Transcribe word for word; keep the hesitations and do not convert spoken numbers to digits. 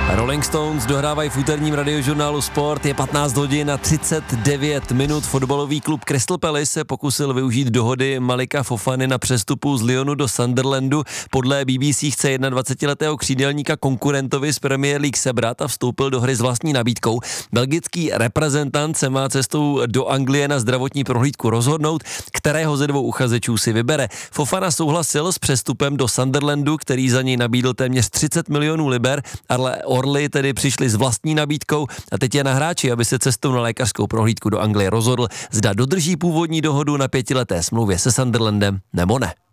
Rolling Stones dohrávají v úterním radiožurnálu Sport, je patnáct hodin a třicet devět minut. Fotbalový klub Crystal Palace se pokusil využít dohody Malika Fofany na přestupu z Lyonu do Sunderlandu. Podle B B C chce dvacetiletého křídelníka konkurentovi z Premier League sebrat a vstoupil do hry s vlastní nabídkou. Belgický reprezentant se má cestou do Anglie na zdravotní prohlídku rozhodnout, kterého ze dvou uchazečů si vybere. Fofana souhlasil s přestupem do Sunderlandu, který za něj nabídl téměř třicet milionů liber, ale Orly tedy přišli s vlastní nabídkou a teď je na hráči, aby se cestou na lékařskou prohlídku do Anglie rozhodl, zda dodrží původní dohodu na pětileté smlouvě se Sunderlandem nebo ne.